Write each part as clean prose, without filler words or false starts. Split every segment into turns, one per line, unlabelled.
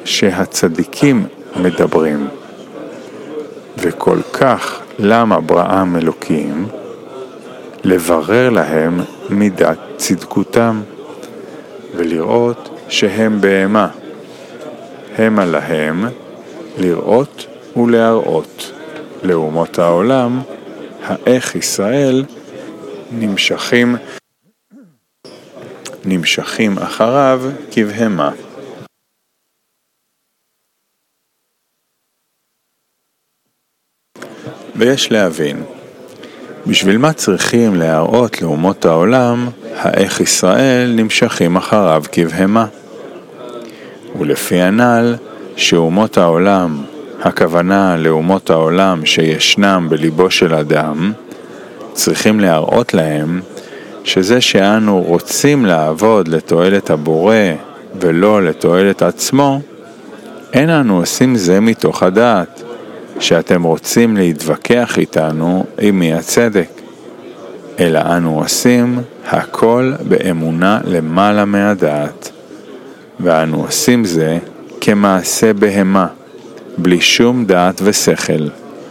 שהצדיקים מדברים. וכל כך למה בראם אלוקים? לברר להם מידת צדקותם, ולראות שהם בהמה. המה להם לראות ולהראות לאומות העולם האיך ישראל נמשכים אחריו כבהמה. ויש להבין, בשביל מה צריכים להראות לאומות העולם האיך ישראל נמשכים אחריו כבהמה? ולפי הנ"ל, שאומות העולם, הכוונה לאומות העולם שישנם בליבו של אדם, צריכים להראות להם שזה שאנו רוצים לעבוד לתועלת הבורא ולא לתועלת עצמו, אין אנו עושים זה מתוך הדעת, שאתם רוצים להתווכח איתנו עם מי הצדק, אלא אנו עושים הכל באמונה למעלה מהדעת, ואנו עושים זה כמעשה בהמה, בלי שום דעת ושכל.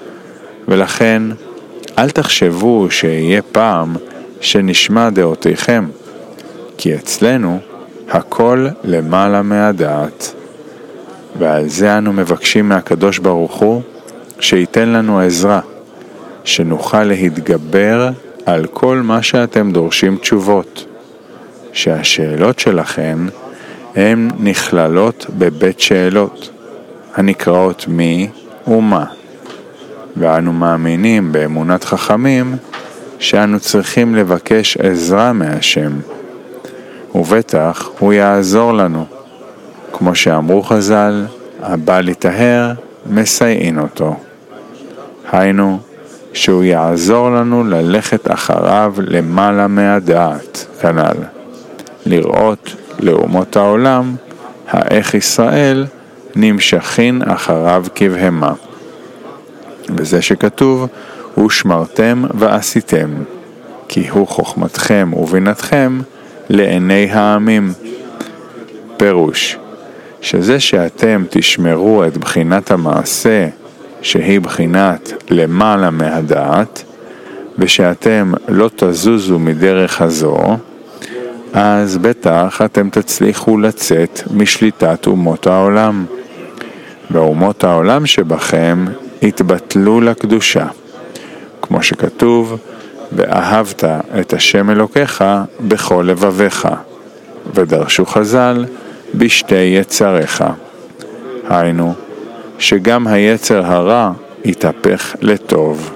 ולכן, אל תחשבו שיהיה פעם שנשמע דעותיכם, כי אצלנו הכל למעלה מהדעת. ועל זה אנו מבקשים מהקדוש ברוך הוא שייתן לנו עזרה, שנוכל להתגבר על כל מה שאתם דורשים תשובות, שהשאלות שלכם הן נכללות בבית שאלות, הנקראות מי ומה. ואנו מאמינים באמונת חכמים שאנו צריכים לבקש עזרה מהשם, ובטח הוא יעזור לנו, כמו שאמרו חז"ל, הבא לטהר מסייעין אותו. היינו, שהוא יעזור לנו ללכת אחריו למעלה מהדעת, כנ"ל, לראות לאומות העולם האיך ישראל נמשכין אחריו כבהמה. וזה שכתוב, ושמרתם ועשיתם, כי הוא חוכמתכם ובינתכם לעיני העמים. פירוש, שזה שאתם תשמרו את בחינת המעשה, שהיא בחינת למעלה מהדעת, ושאתם לא תזוזו מדרך הזו, אז בטח אתם תצליחו לצאת משליטת אומות העולם. ואומות העולם שבכם התבטלו לקדושה, כמו שכתוב, ואהבת את השם אלוקיך בכל לבביך, ודרשו חז"ל בשתי יצריך. היינו, שגם היצר הרע יתהפך לטוב.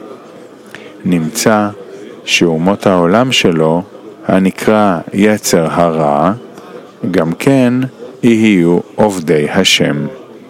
נמצא שאומות העולם שלו, הנקרא יצר הרע, גם כן יהיו עובדי השם.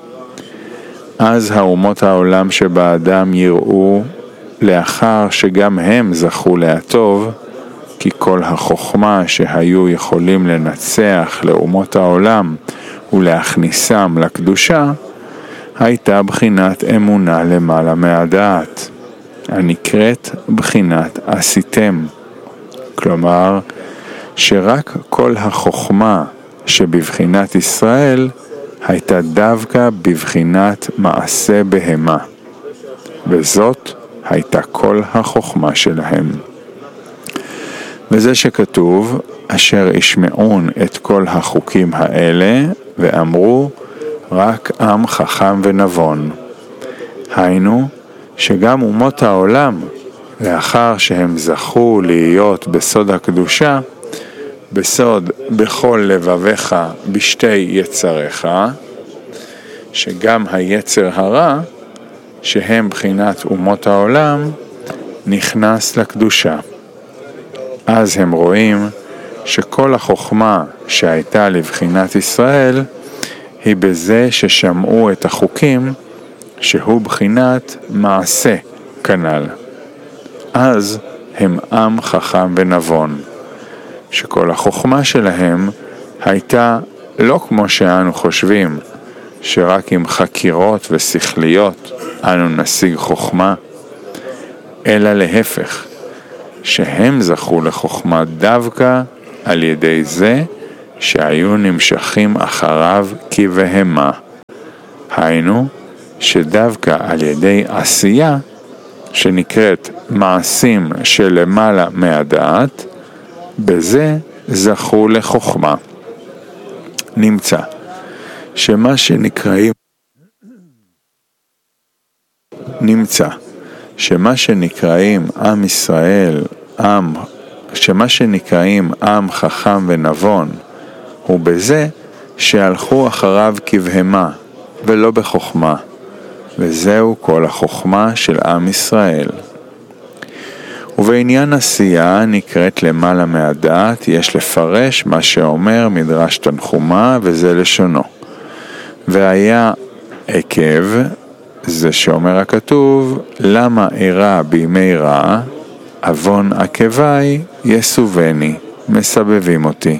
אז האומות העולם שבאדם יראו, לאחר שגם הם זכו להטוב, כי כל החוכמה שהיו יכולים לנצח לאומות העולם ולהכניסם לקדושה, הייתה בחינת אמונה למעלה מהדעת, הנקראת בחינת עשיתם. כלומר, שרק כל החוכמה שבבחינת ישראל הייתה דווקא בבחינת מעשה בהמה, וזאת הייתה כל החוכמה שלהם. וזה שכתוב, אשר ישמעון את כל החוקים האלה, ואמרו, רק עם חכם ונבון. היינו, שגם אומות העולם, לאחר שהם זכו להיות בסוד הקדושה, בסוד בכל לבביך בשתי יצריך, שגם היצר הרע, שהם בחינת אומות העולם, נכנס לקדושה. אז הם רואים שכל החוכמה שהייתה לבחינת ישראל, היא בזה ששמעו את החוקים, שהוא בחינת מעשה כנ"ל. אז הם עם חכם ונבון, שכל החוכמה שלהם הייתה לא כמו שאנו חושבים, שרק עם חקירות ושכליות אנו נשיג חוכמה, אלא להפך, שהם זכו לחוכמה דווקא על ידי זה שהיו נמשכים אחריו כבהמה, היינו שדווקא על ידי עשייה שנקראת מעשים שלמעלה מהדעת, בזה זכו לחוכמה. נמצא שמה שנקראים עם ישראל, שמה שנקראים עם חכם ונבון, הוא בזה שהלכו אחריו כבהמה ולא בחוכמה, וזהו כל החוכמה של עם ישראל. ובעניין עשייה נקראת למעלה מהדעת, יש לפרש מה שאומר מדרש תנחומה, וזה לשונו. והיה עקב, זה שאומר הכתוב, למה אירע בימי רע, אבון עקבי יסובני, מסבבים אותי.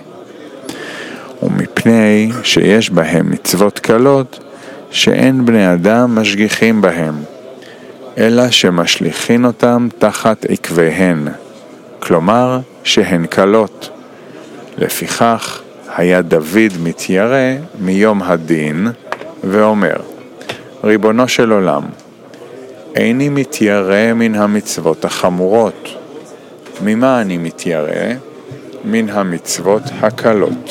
ומפני שיש בהם מצוות קלות, שאין בני אדם משגיחים בהם, אלא שמשליחין אותם תחת עקביהן, כלומר שהן קלות. לפיכך היה דוד מתיירא מיום הדין, ואומר, ריבונו של עולם, איני מתיירא מן המצוות החמורות. ממה אני מתיירא? מן המצוות הקלות.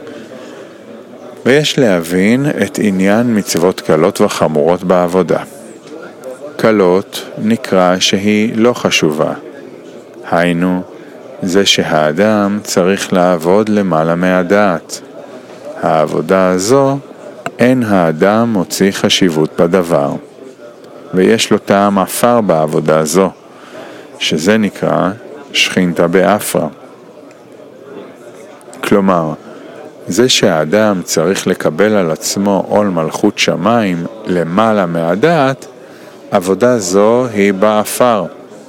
ויש להבין את עניין מצוות קלות וחמורות בעבודה. קלות נקרא שהיא לא חשובה. היינו, זה שהאדם צריך לעבוד למעלה מהדעת. העבודה הזו, אין האדם מוציא חשיבות בדבר. ויש לו טעם אפר בעבודה הזו, שזה נקרא שכינתה באפרה. כלומר, זה שהאדם צריך לקבל על עצמו עול מלכות שמיים למעלה מהדעת, עבודה זו היא באפר.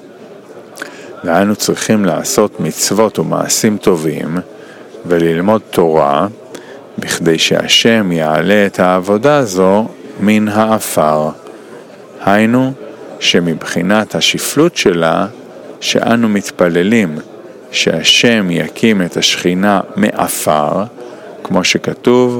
ואנו צריכים לעשות מצוות ומעשים טובים וללמוד תורה, בכדי שהשם יעלה את העבודה זו מן האפר. היינו שמבחינת השפלות שלה, שאנו מתפללים שהשם יקים את השכינה מאפר, כמו שכתוב,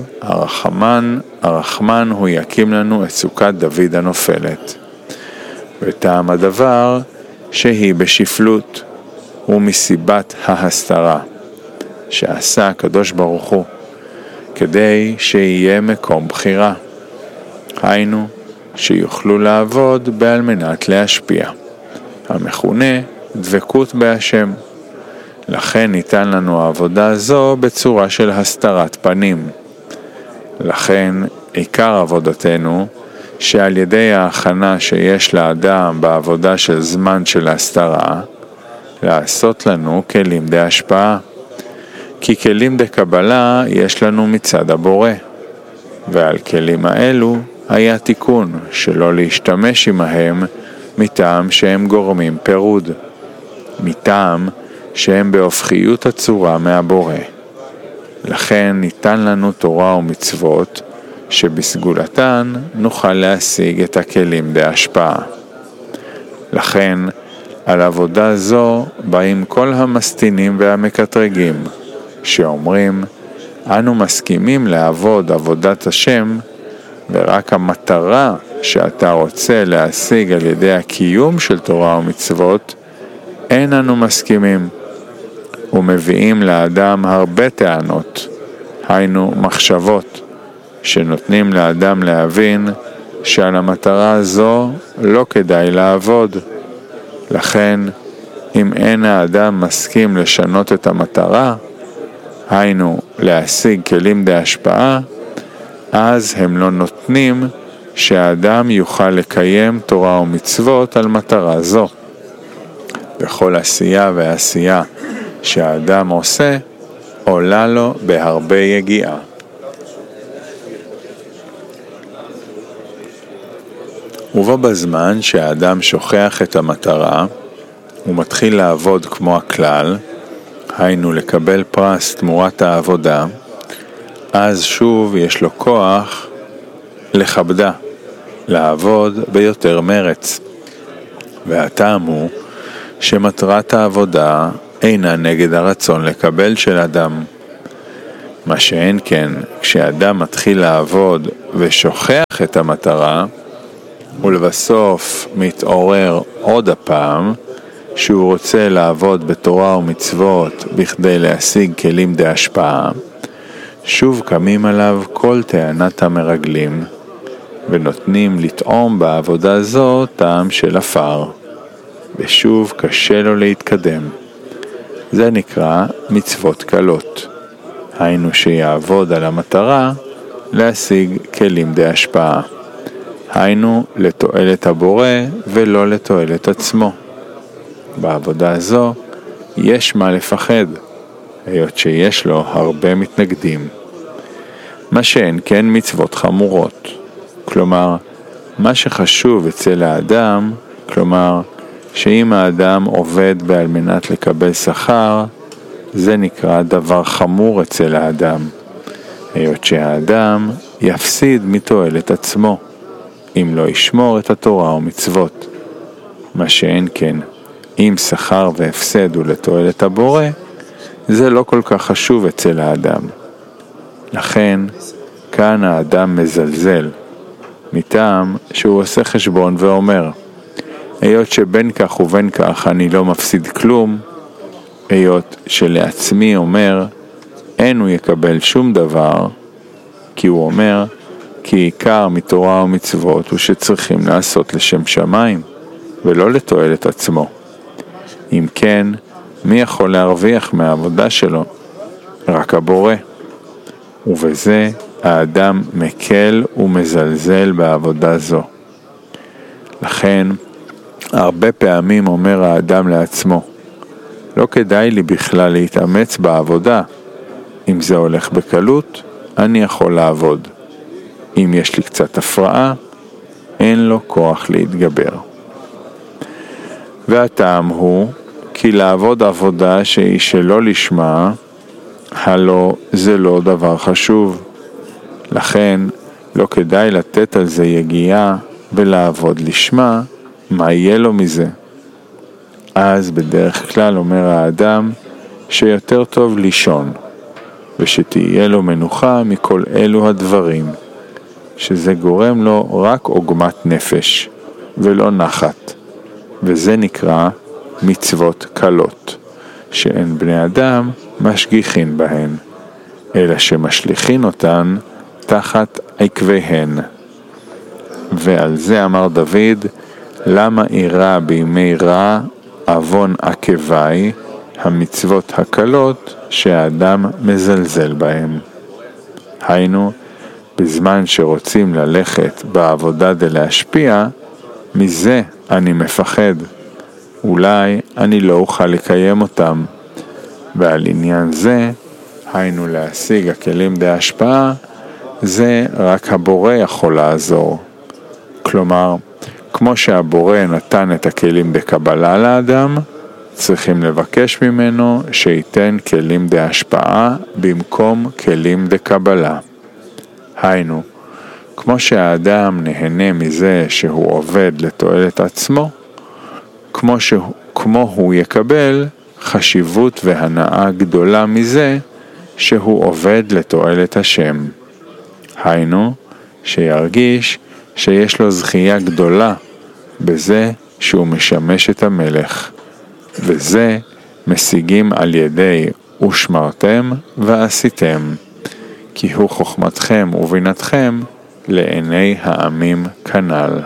הרחמן הוא יקים לנו את סוכת דוד הנופלת. וטעם הדבר שהיא בשפלות ומסיבת ההסתרה שעשה הקדוש ברוך הוא, כדי שיהיה מקום בחירה. היינו שיוכלו לעבוד בעל מנת להשפיע, המכונה דבקות בהשם. לכן ניתן לנו העבודה זו בצורה של הסתרת פנים. לכן עיקר עבודתנו, שעל ידי ההכנה שיש לאדם בעבודה של זמן של הסתרה, לעשות לנו כלים דה השפעה. כי כלים דה קבלה יש לנו מצד הבורא, ועל כלים האלו היה תיקון שלא להשתמש עמהם מטעם שהם גורמים פירוד, מטעם שהם בהופכיות הצורה מהבורא. לכן ניתן לנו תורה ומצוות, שבסגולתן נוכל להשיג את הכלים דה השפעה. לכן על עבודה זו באים כל המסתינים והמקטרגים, שאומרים, אנו מסכימים לעבוד עבודת השם, ורק המטרה שאתה רוצה להשיג על ידי הקיום של תורה ומצוות, אין אנו מסכימים. ומביאים לאדם הרבה טענות, היינו מחשבות, שנותנים לאדם להבין שעל המטרה הזו לא כדאי לעבוד. לכן, אם אין האדם מסכים לשנות את המטרה, היינו להשיג כלים דה השפעה, אז הם לא נותנים שהאדם יוכל לקיים תורה ומצוות על מטרה זו. בכל עשייה ועשייה שהאדם עושה, עולה לו בהרבה יגיעה. ובו בזמן שהאדם שוכח את המטרה, הוא מתחיל לעבוד כמו הכלל, היינו לקבל פרס תמורת העבודה, אז שוב יש לו כוח לכבדה, לעבוד ביותר מרץ. והטעם הוא שמטרת העבודה אינה נגד הרצון לקבל של אדם. מה שאין כן, כשאדם מתחיל לעבוד ושוכח את המטרה, ולבסוף מתעורר עוד הפעם שהוא רוצה לעבוד בתורה ומצוות בכדי להשיג כלים דהשפעה, שוב קמים עליו כל טענת המרגלים, ונותנים לטעום בעבודה זו טעם של אפר, ושוב קשה לו להתקדם. זה נקרא מצוות קלות, היינו שיעבוד על המטרה להשיג כלים דהשפעה, היינו לתועלת הבורא ולא לתועלת עצמו. בעבודה זו יש מה לפחד, היות שיש לו הרבה מתנגדים. מה שאין כן מצוות חמורות, כלומר, מה שחשוב אצל האדם, כלומר, שאם האדם עובד על מנת לקבל שכר, זה נקרא דבר חמור אצל האדם, היות שהאדם יפסיד מתועלת עצמו, אם לא ישמור את התורה ומצוות. מה שאין כן, אם שכר והפסד הוא לתועלת הבורא, זה לא כל כך חשוב אצל האדם. לכן, כאן האדם מזלזל, מטעם שהוא עושה חשבון ואומר, היות שבין כך ובין כך אני לא מפסיד כלום, היות שלעצמי אומר, אין הוא יקבל שום דבר, כי הוא אומר, כי עיקר מתורה ומצוות הוא שצריכים לעשות לשם שמיים, ולא לתועלת עצמו. אם כן, מי יכול להרוויח מהעבודה שלו? רק הבורא. ובזה האדם מקל ומזלזל בעבודה זו. לכן, הרבה פעמים אומר האדם לעצמו, לא כדאי לי בכלל להתאמץ בעבודה. אם זה הולך בקלות, אני יכול לעבוד. אם יש לי קצת הפרעה, אין לו כוח להתגבר. והטעם הוא, כי לעבוד עבודה שהיא שלא לשמה, הלא זה לא דבר חשוב. לכן לא כדאי לתת על זה יגיעה ולעבוד לשמה, מה יהיה לו מזה? אז בדרך כלל אומר האדם שיותר טוב לישון, ושתהיה לו מנוחה מכל אלו הדברים, שזה גורם לו רק עוגמת נפש ולא נחת, וזה נקרא מצוות קלות, שאין בני אדם משגיחין בהן, אלא שמשליחין אותן תחת עקביהן. ועל זה אמר דוד, למה אירע בימי רע אבון עקבי, המצוות הקלות שהאדם מזלזל בהם. היינו, בזמן שרוצים ללכת בעבודה דלהשפיע, מזה אני מפחד. אולי אני לא אוכל לקיים אותם. ועל עניין זה, היינו להשיג הכלים דהשפעה, זה רק הבורא יכול לעזור. כלומר, כמו שהבורא נתן את הכלים בקבלה לאדם, צריכים לבקש ממנו שייתן כלים דהשפעה במקום כלים דקבלה. היינו, כמו שהאדם נהנה מזה שהוא עובד לתועלת עצמו, כמו הוא יקבל חשיבות והנאה גדולה מזה שהוא עובד לתועלת השם. היינו, שירגיש שיש לו זכייה גדולה בזה שהוא משמש את המלך, וזה משיגים על ידי ושמרתם ועשיתם, כי הוא חוכמתכם ובינתכם לעיני העמים כנ"ל.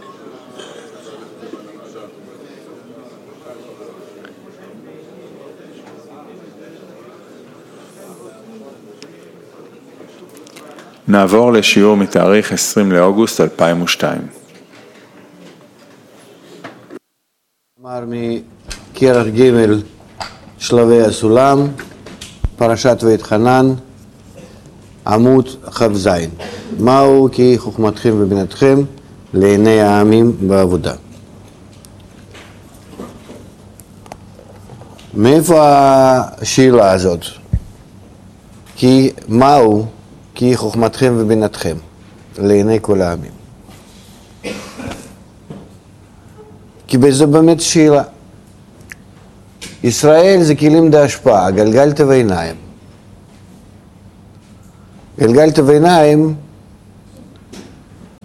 נעבור לשיעור מתאריך 20 לאוגוסט 2002.
אמר מכרך ג' שלבי הסולם, פרשת ואתחנן, עמוד כ"ז. מהו כי חוכמתכם ובינתכם לעיני העמים בעבודה. מאיפה השאלה הזאת? כי מהו כי חוכמתכם ובינתכם לעיני כל העמים? כי בזה באמת שאלה. ישראל זה כלים דהשפעה, גלגלת ועיניים. גלגלת ועיניים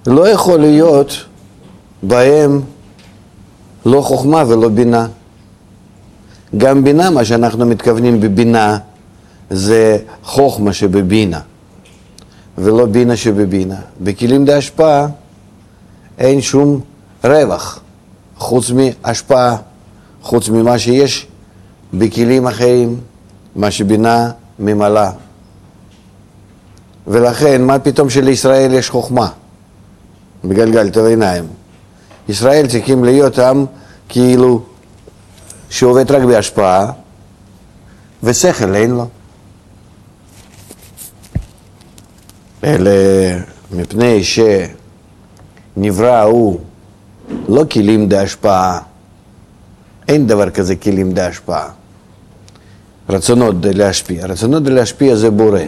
לא יכול להיות בהם לא חוכמה ולא בינה. גם בינה, מה שאנחנו מתכוונים בבינה, זה חוכמה שבבינה, ולא בינה שבבינה. בכלים דהשפעה אין שום רווח, חוץ מהשפעה, חוץ ממה שיש בכלים אחרים, מה שבינה ממלאה. ולכן, מה פתאום שלישראל יש חוכמה? בגלגלתא ועיניים. ישראל צריכים להיות עם כאילו שעובד רק בהשפעה, ושכל אין לו. אלא מפני שנברא הוא לא כלים דהשפעה, אין דבר כזה כלים דהשפעה. רצונות להשפיע. רצונות להשפיע זה בורא.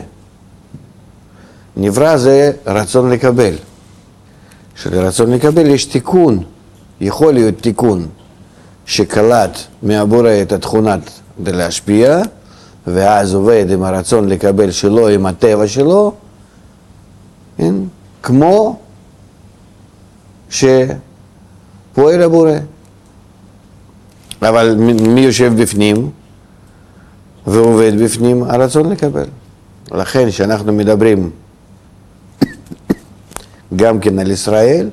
נברא זה רצון לקבל. שלרצון לקבל יש תיקון, יכול להיות תיקון שקלט מהבורא את התכונת להשפיע, ואז עובד עם הרצון לקבל שלו, עם הטבע שלו, כן? כמו שפועל הבורא. אבל מי יושב בפנים ועובד בפנים? הרצון לקבל. לכן שאנחנו מדברים גם כן על ישראל,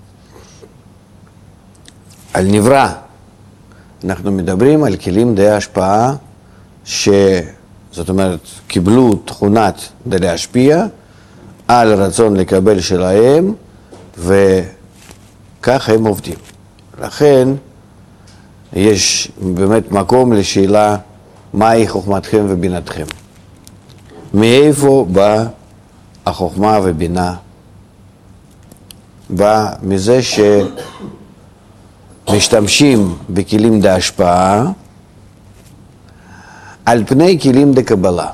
על נברא, אנחנו מדברים על כלים די השפעה, זאת אומרת, קיבלו תכונת די להשפיע על רצון לקבל שלהם, וכך הם עובדים. לכן יש באמת מקום לשאלה מהי חוכמתכם ובינתכם. מאיפה באה החוכמה ובינה? בא מזה שמשתמשים בכלים דהשפעה על פני כלים דקבלה.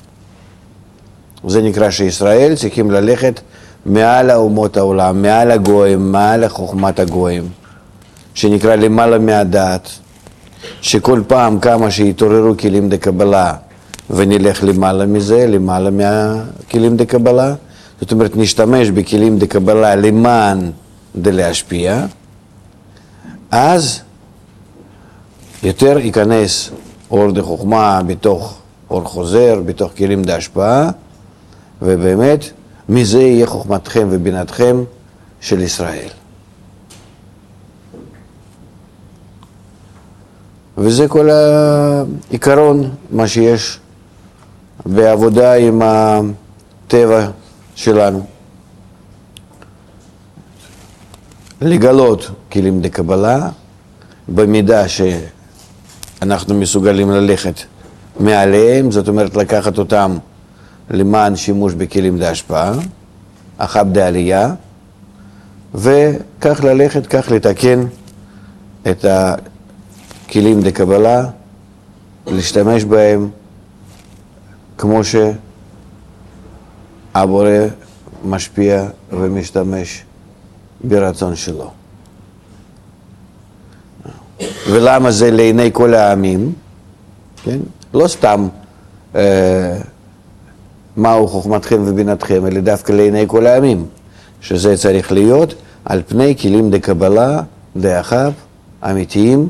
זה נקרא שישראל צריכים ללכת מעל אומות העולם, מעל הגויים, מעל חוכמת הגויים, שנקרא למעלה מהדעת, שכל פעם כמה שיתעוררו כלים דקבלה ונלך למעלה מזה, למעלה מהכלים דקבלה, זאת אומרת, נשתמש בכלים דקבלה למען דלהשפיע, אז יותר ייכנס אור דחוכמה בתוך אור חוזר, בתוך כלים דהשפעה, ובאמת מזה יהיה חוכמתכם ובינתכם של ישראל. וזה כל העיקרון, מה שיש בעבודה עם הטבע שלנו. לגלות כלים דקבלה במידה שאנחנו מסוגלים ללכת מעליהם, זאת אומרת לקחת אותם למען שימוש בכלים דהשפעה, אחת דעלייה, וכך ללכת, כך לתקן את הכלים דקבלה, להשתמש בהם כמו שהבורא משפיע ומשתמש ברצון שלו. ולמה זה לעיני כל העמים? כן? לא סתם מהו חוכמתכם ובינתכם, אלא דווקא לעיני כל העמים, שזה צריך להיות על פני כלים דקבלה דאחב אמיתיים,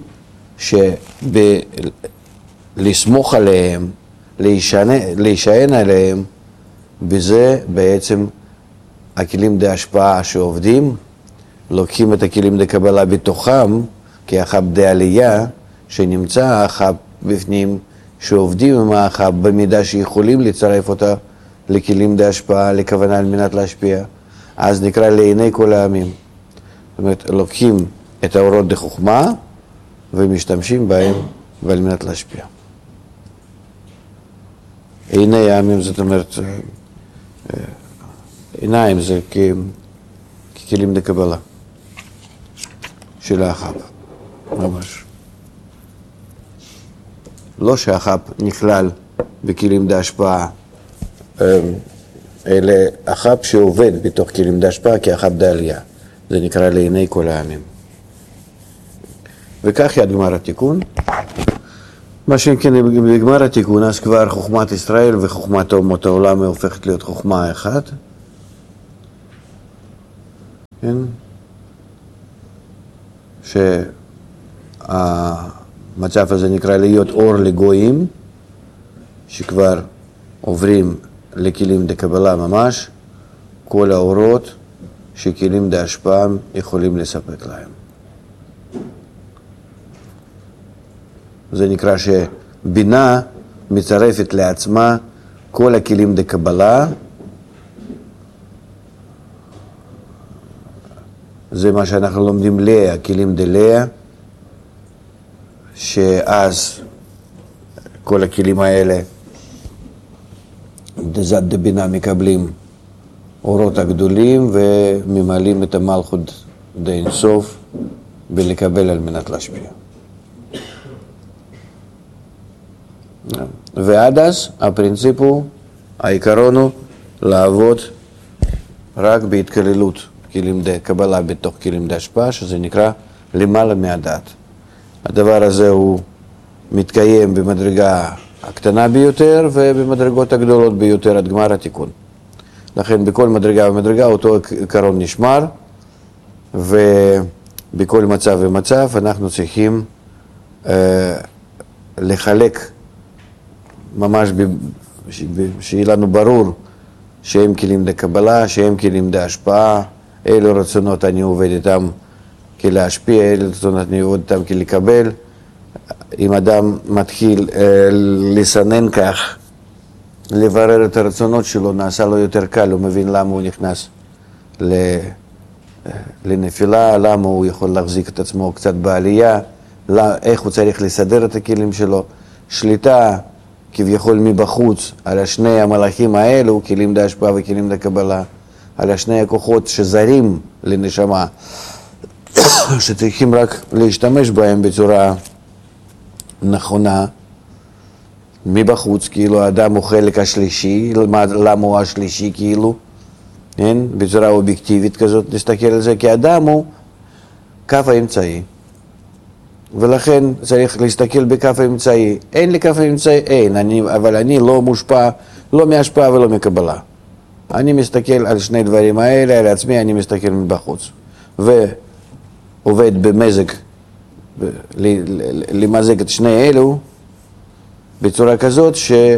שלסמוך עליהם, להישען עליהם, בזה בעצם הכלים דהשפעה שעובדים, לוקחים את הכלים דקבלה בתוכם, כאחב דעלייה, שנמצא אחב בפנים, שעובדים עם האחב במידה שיכולים לצרף אותה לכלים דהשפעה, לכוונה על מנת להשפיע, אז נקרא לעיני כל העמים. זאת אומרת, לוקחים את האורות דחוכמה ומשתמשים בהם ועל מנת להשפיע. עיני העמים, זאת אומרת, עיניים זה ככלים דקבלה של האחב, ממש. לא שהאחב נכלל בכלים דהשפעה, אלא האחב שעובד בתוך כלים דהשפעה כאחב דעלייה. זה נקרא לעיני כל העמים. וכך יד גמר התיקון. מה שכן בגמר התיקון, אז כבר חוכמת ישראל וחוכמת אומות העולם הופכת להיות חוכמה אחת. כן? שהמצב הזה נקרא להיות אור לגויים, שכבר עוברים לכלים דקבלה ממש, כל האורות שכלים דהשפעה יכולים לספק להם. זה נקרא שבינה מצרפת לעצמה כל הכלים דקבלה, זה מה שאנחנו לומדים לאה, כלים דלאה, שאז כל הכלים האלה דזת דבינה מקבלים אורות הגדולים וממלאים את המלכות דאין סוף ולקבל על מנת להשפיע. ועד אז הפרינציפ הוא, העיקרון הוא לעבוד רק בהתכללות כלים דקבלה בתוך כלים דהשפעה, שזה נקרא למעלה מהדעת. הדבר הזה הוא מתקיים במדרגה הקטנה ביותר ובמדרגות הגדולות ביותר עד גמר התיקון. לכן בכל מדרגה ומדרגה אותו עיקרון נשמר, ובכל מצב ומצב אנחנו צריכים לחלק ממש שיהיה לנו ברור שהם כלים דקבלה, שהם כלים דהשפעה, אילו רצונות אני עובד איתם כלהשפיע, אילו רצונות אני עובד איתם כלקבל. אם אדם מתחיל לסנן כך, לברר את הרצונות שלו, נעשה לו יותר קל, הוא מבין למה הוא נכנס לנפילה, למה הוא יכול להחזיק את עצמו קצת בעלייה, איך הוא צריך לסדר את הכלים שלו. שליטה כביכול מבחוץ על השני המלאכים האלו, כלים דהשפעה וכלים דקבלה, על השני הכוחות שזרים לנשמה, שצריכים רק להשתמש בהם בצורה נכונה, מבחוץ, כאילו האדם הוא חלק השלישי, למה הוא השלישי כאילו, כן? בצורה אובייקטיבית כזאת נסתכל על זה, כי האדם הוא כף האמצעי, ולכן צריך להסתכל בכף האמצעי. אין לי כף האמצעי, אין, אבל אני לא מושפע, לא מהשפעה ולא מקבלה. אני מסתכל על שני דברים האלה, על עצמי אני מסתכל מבחוץ, ועובד במזג, למזג את שני אלו, בצורה כזאת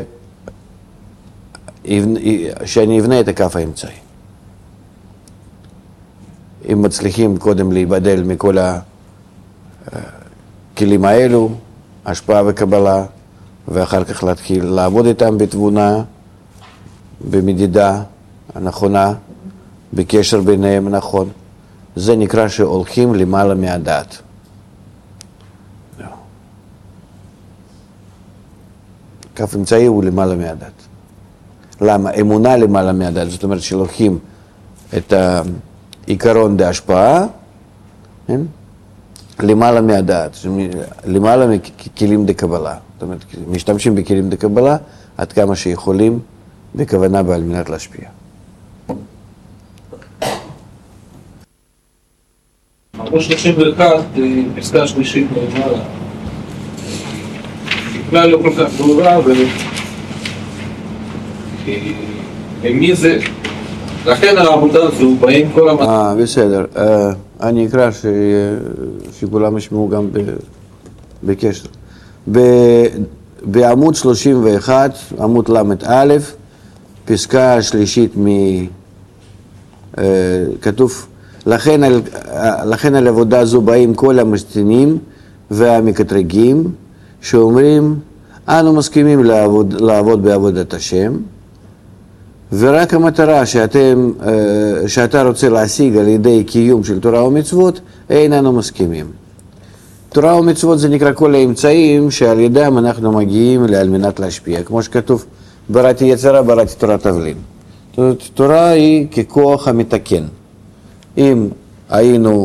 שאני אבנה את הכף האמצעי. אם מצליחים קודם להיבדל מכל הכלים האלו, השפעה וקבלה, ואחר כך להתחיל לעבוד איתם בתבונה, במדידה הנכונה, בקשר ביניהם נכון, זה נקרא שהולכים למעלה מהדעת. כף אמצעי הוא למעלה מהדעת. למה? אמונה למעלה מהדעת, זאת אומרת שלוקחים את העיקרון דהשפעה, כן? למעלה מהדעת, למעלה מכלים דקבלה. זאת אומרת, משתמשים בכלים דקבלה עד כמה שיכולים בכוונה ועל מנת להשפיע.
עמוד 31, פסקה שלישית למעלה. בכלל לא כל כך ברורה, ומי זה? לכן העבודה הזו באים כל
בסדר. אני אקרא שכולם ישמעו גם בקשר. בעמוד 31, עמוד למ"א, פסקה השלישית כתוב, לכן על עבודה זו באים כל המשתנים והמקטרגים, שאומרים, אנו מסכימים לעבוד בעבודת השם, ורק המטרה שאתה רוצה להשיג על ידי קיום של תורה ומצוות, אין אנו מסכימים. תורה ומצוות זה נקרא כל האמצעים שעל ידם אנחנו מגיעים על מנת להשפיע. כמו שכתוב, בראתי יצרה, בראתי תורת תבלין. תורה היא ככוח המתקן. אם היינו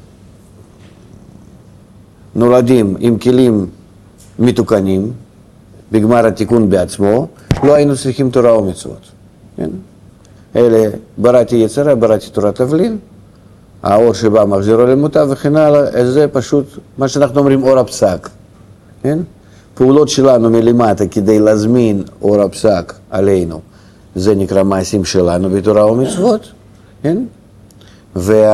נולדים עם כלים מתוקנים, בגמר התיקון בעצמו, לא היינו צריכים תורה ומצוות. כן? אלה, בראתי יצרה, בראתי תורת תבלין, האור שבא מחזירו למוטב וכן הלאה, זה פשוט מה שאנחנו אומרים אור הפסק. כן? פעולות שלנו מלמטה כדי להזמין אור הפסק עלינו, זה נקרא מעשים שלנו בתורה ומצוות. כן?